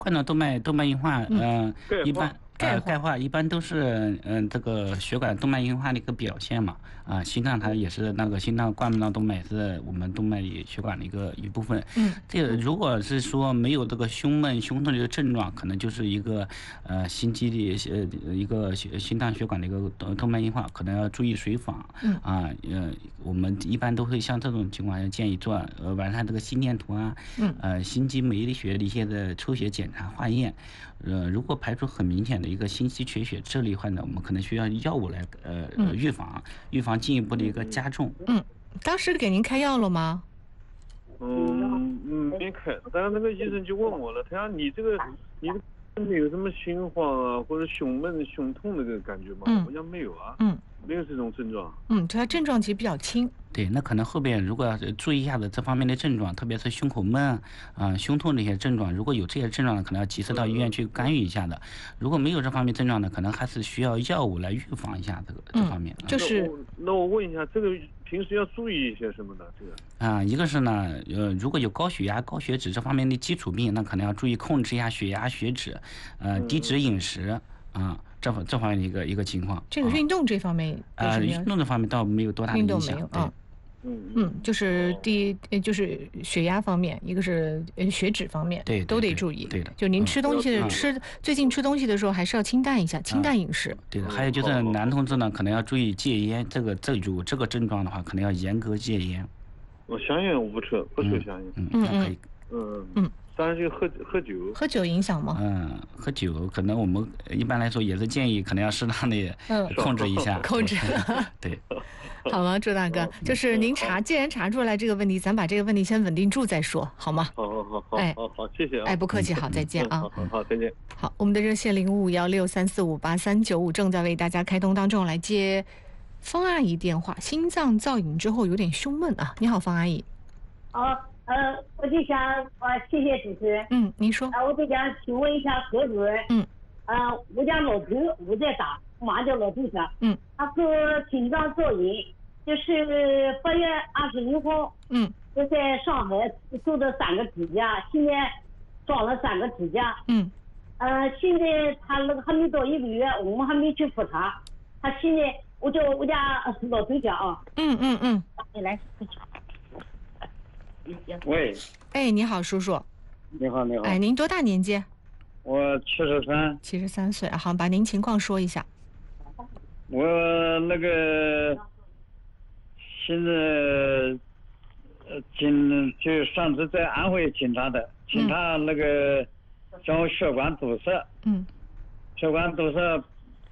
冠状动脉硬化，一般钙化一般都是这个血管动脉硬化的一个表现嘛。心脏它也是那个心脏冠状动脉也是我们动脉血管的一部分。这个如果是说没有这个胸闷胸痛的症状，可能就是一个心肌的一个心脏血管的一个动脉硬化，可能要注意随访。我们一般都会像这种情况下建议做完善这个心电图心肌酶学的一些的抽血检查化验。如果排除很明显的一个心肌缺血这类患者，我们可能需要药物来预防进一步的一个加重。 当时给您开药了吗？ 没开，但是那个医生就问我了，他说你的身体有什么心慌啊，或者胸闷、胸痛那个感觉吗？我讲没有啊。没有这种症状。 它症状其实比较轻。 对，那可能后边如果要注意一下子这方面的症状，特别是胸口闷胸痛这些症状，如果有这些症状呢，可能要及时到医院去干预一下的。如果没有这方面症状呢，可能还是需要药物来预防一下这方面。 那我问一下，这个平时要注意一些什么呢？这个一个是呢，如果有高血压、高血脂这方面的基础病，那可能要注意控制一下血压、血脂，低脂饮食这方面的一个情况。 这个运动这方面运动这方面倒没有多大的影响。 就是就是血压方面，一个是血脂方面， 对， 都得注意。 对的， 就您吃东西最近吃东西的时候还是要清淡一下，清淡饮食。 对的，还有就是男同志呢，可能要注意戒烟，这个症状的话，可能要严格戒烟。 我香烟我不抽香烟。 可以。 当然就喝酒。 喝酒影响吗？ 喝酒可能我们一般来说也是建议，可能要适当的控制一下。 控制。 对。 好吗，周大哥？就是您既然查出来这个问题，咱把这个问题先稳定住再说，好吗？ 好，谢谢啊。 不客气，好，再见啊。 好，再见。 好，我们的热线055163458395正在为大家开通当中，来接方阿姨电话。心脏造影之后有点胸闷啊，你好，方阿姨。 我就想谢谢主持人。 您说。 我就想请问一下何主任。我家老头我在打，马上就老头上。他说心脏造影，就是8月21号。就在上海做的3个支架，现在装了3个支架。现在他那个还没到1个月，我们还没去复查。他现在我叫我家老头讲啊。你来。 喂。 你好，叔叔。 你好。 您多大年纪？ 我73。 73岁。好，把您情况说一下。 我那个现在就上次在安徽检查的，检查那个叫我血管堵塞。血管堵塞，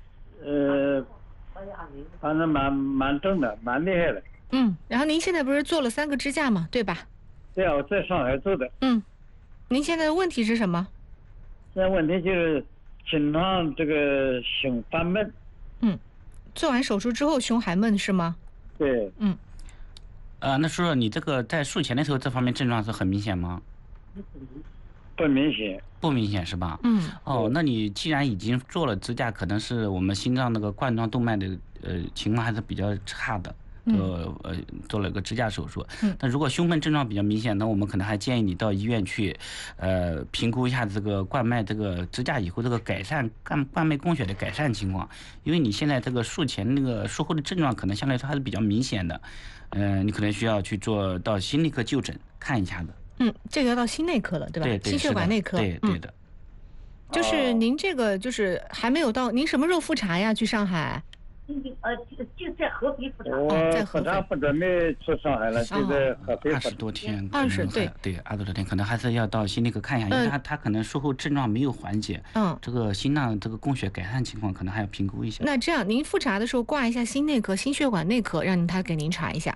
反正蛮重的，蛮厉害的。 然后您现在不是做了3个支架吗？对吧？ 对啊，我在上海做的。 您现在的问题是什么？ 现在问题就是经常这个胸发闷。 做完手术之后胸还闷是吗？ 对。 那说你这个在术前的时候这方面症状是很明显吗？ 不明显。 不明显是吧？那你既然已经做了支架，可能是我们心脏那个冠状动脉的情况还是比较差的。做了个支架手术。那如果胸闷症状比较明显，那我们可能还建议你到医院去评估一下这个冠脉这个支架以后这个改善冠脉供血的改善情况。因为你现在这个术前那个术后的症状可能相对来说还是比较明显的。你可能需要去到心内科就诊看一下的。 这个要到心内科了，对吧？ 对， 心血管内科。 对的。 就是您这个就是还没有到，您什么时候复查呀？去上海？ 就在合肥复查。 我复查不准备去上海了，就在合肥 20多天。 对 ，20多天，可能还是要到心内科看一下，因为他可能术后症状没有缓解。这个心脏这个供血改善情况可能还要评估一下。 那这样，您复查的时候挂一下心内科、心血管内科，让他给您查一下。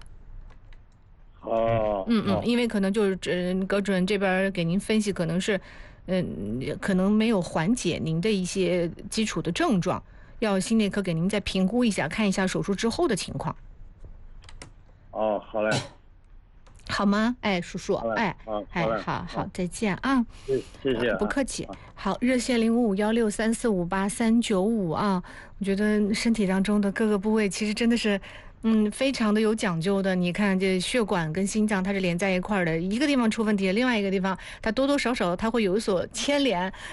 因为可能就是葛主任这边给您分析，可能是可能没有缓解您的一些基础的症状。要心内科给您再评估一下，看一下手术之后的情况。 好嘞。 好吗？叔叔。好，再见啊。 谢谢。 不客气。好，热线055163458395啊。我觉得身体当中的各个部位其实真的是非常的有讲究的。你看，这血管跟心脏它是连在一块儿的，一个地方出问题，另外一个地方它多多少少它会有所牵连。